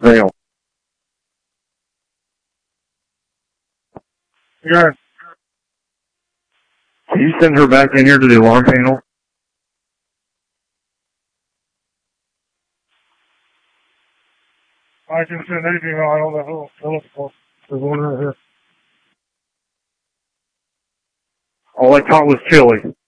Mail. Yeah. Can you send her back in here to the alarm panel? I can send anything. I don't know who. There's one right here. All I caught was chili.